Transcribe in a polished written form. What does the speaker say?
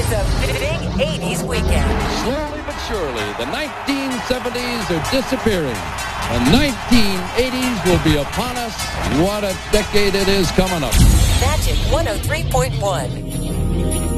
It's a big 80s weekend. Slowly but surely, the 1970s are disappearing. The 1980s will be upon us. What a decade it is coming up. Magic 103.1.